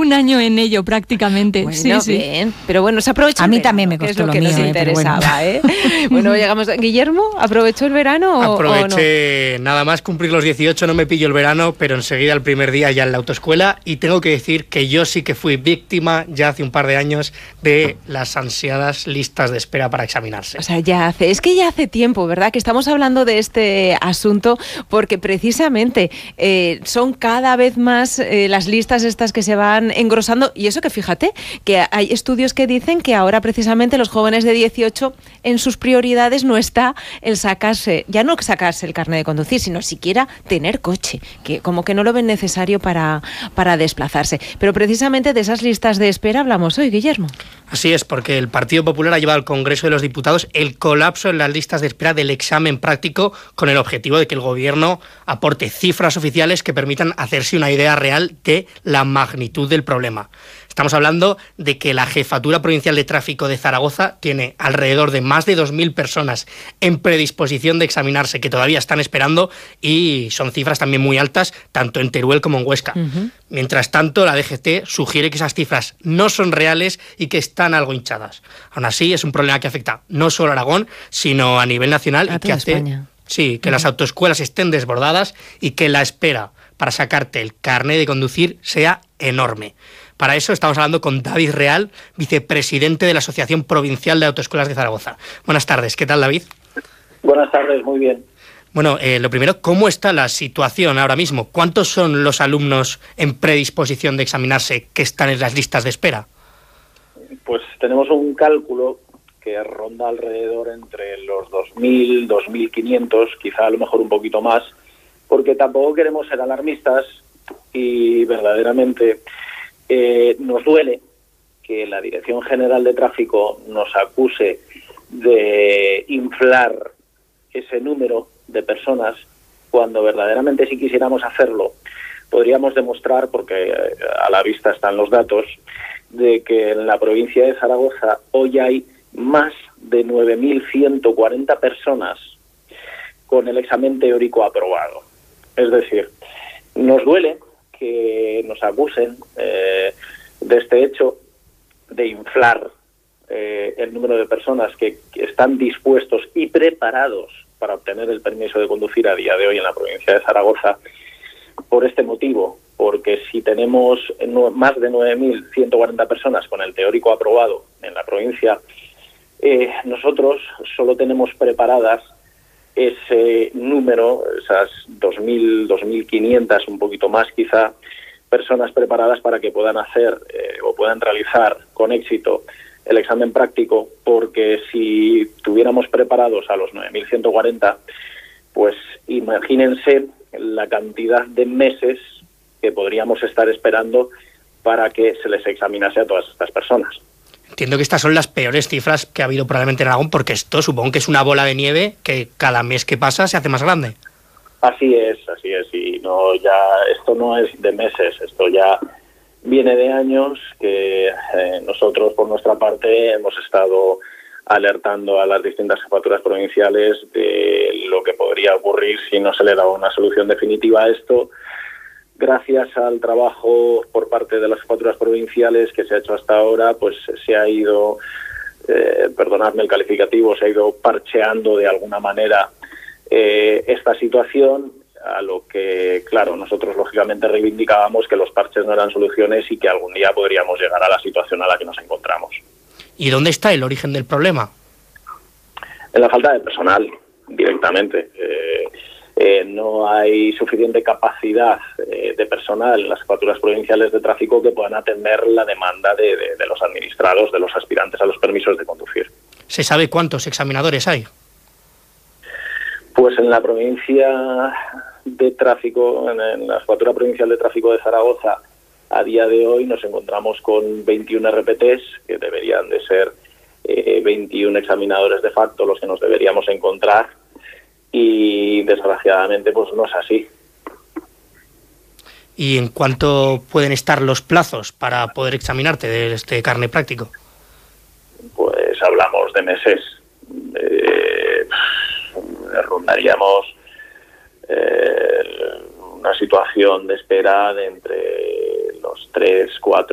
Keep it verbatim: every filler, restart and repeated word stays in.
un año en ello prácticamente. Bueno, sí, sí. bien. Pero bueno, se aprovecha. A el mí verano, también me que es costó lo lo que mío, nos eh, pero bueno. interesaba, ¿eh? Bueno, llegamos. Guillermo, ¿aprovechó el verano o, Aproveché o no? nada más cumplir los dieciocho, no me pillo el verano, pero enseguida el primer día ya en la autoescuela, y tengo que decir que yo sí que fui víctima ya hace un par de años de las ansiadas listas de espera para examinarse. O sea, ya hace, es que ya hace tiempo, ¿verdad?, que estamos hablando de este asunto, porque precisamente eh, son cada vez más eh, las listas estas que se van engrosando, y eso que fíjate, que hay estudios que dicen que ahora precisamente los jóvenes de dieciocho, en sus prioridades no está el sacarse, ya no sacarse el carnet de conducir, sino siquiera tener coche, que como que no lo ven necesario para, para desplazarse. Pero precisamente de esas listas de espera hablamos hoy, Guillermo. Así es, porque el Partido Popular ha llevado al Congreso de los Diputados el colapso en las listas de espera del examen práctico, con el objetivo de que el Gobierno aporte cifras oficiales que permitan hacerse una idea real de la magnitud del problema. Estamos hablando de que la Jefatura Provincial de Tráfico de Zaragoza tiene alrededor de más de dos mil personas en predisposición de examinarse, que todavía están esperando, y son cifras también muy altas, tanto en Teruel como en Huesca. Uh-huh. Mientras tanto, la D G T sugiere que esas cifras no son reales y que están algo hinchadas. Aún así, es un problema que afecta no solo a Aragón, sino a nivel nacional, a y que hace España. Sí, que uh-huh. las autoescuelas estén desbordadas y que la espera para sacarte el carnet de conducir sea enorme. Para eso estamos hablando con David Real, vicepresidente de la Asociación Provincial de Autoescuelas de Zaragoza. Buenas tardes, ¿qué tal, David? Buenas tardes, muy bien. Bueno, eh, lo primero, ¿cómo está la situación ahora mismo? ¿Cuántos son los alumnos en predisposición de examinarse que están en las listas de espera? Pues tenemos un cálculo que ronda alrededor entre los dos mil, dos mil quinientos, quizá a lo mejor un poquito más, porque tampoco queremos ser alarmistas y verdaderamente eh, nos duele que la Dirección General de Tráfico nos acuse de inflar ese número de personas, cuando verdaderamente si quisiéramos hacerlo podríamos demostrar, porque a la vista están los datos, de que en la provincia de Zaragoza hoy hay más de nueve mil ciento cuarenta personas con el examen teórico aprobado. Es decir, nos duele que nos acusen eh, de este hecho de inflar eh, el número de personas que, que están dispuestos y preparados para obtener el permiso de conducir a día de hoy en la provincia de Zaragoza, por este motivo, porque si tenemos no, más de nueve mil ciento cuarenta personas con el teórico aprobado en la provincia, eh, nosotros solo tenemos preparadas ese número, esas dos mil, dos mil quinientas, un poquito más quizá, personas preparadas para que puedan hacer eh, o puedan realizar con éxito el examen práctico, porque si tuviéramos preparados a los nueve mil ciento cuarenta, pues imagínense la cantidad de meses que podríamos estar esperando para que se les examinase a todas estas personas. Entiendo que estas son las peores cifras que ha habido probablemente en Aragón, porque esto supongo que es una bola de nieve que cada mes que pasa se hace más grande. Así es, así es, y no, ya esto no es de meses, esto ya viene de años que eh, nosotros por nuestra parte hemos estado alertando a las distintas jefaturas provinciales de lo que podría ocurrir si no se le daba una solución definitiva a esto. Gracias al trabajo por parte de las jefaturas provinciales que se ha hecho hasta ahora, pues se ha ido, eh, perdonadme el calificativo, se ha ido parcheando de alguna manera eh, esta situación, a lo que, claro, nosotros lógicamente reivindicábamos que los parches no eran soluciones y que algún día podríamos llegar a la situación a la que nos encontramos. ¿Y dónde está el origen del problema? En la falta de personal, directamente. Eh, eh, no hay suficiente capacidad eh, de personal en las jefaturas provinciales de tráfico que puedan atender la demanda de, de, de los administrados, de los aspirantes a los permisos de conducir. ¿Se sabe cuántos examinadores hay? Pues en la provincia de tráfico, en, en la jefatura provincial de tráfico de Zaragoza, a día de hoy nos encontramos con veintiún R P Ts, que deberían de ser eh, veintiún examinadores de facto los que nos deberíamos encontrar, y desgraciadamente pues no es así. ¿Y en cuánto pueden estar los plazos para poder examinarte de este carnet práctico? Pues hablamos de meses. Eh, rondaríamos eh, una situación de espera de entre los tres, cuatro